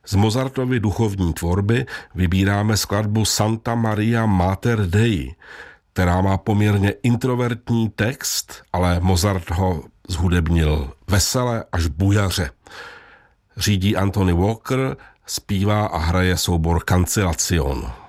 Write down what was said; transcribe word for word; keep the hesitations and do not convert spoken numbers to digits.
Z Mozartovy duchovní tvorby vybíráme skladbu Santa Maria Mater Dei, která má poměrně introvertní text, ale Mozart ho zhudebnil vesele až bujaře. Řídí Anthony Walker, zpívá a hraje soubor Cancellation.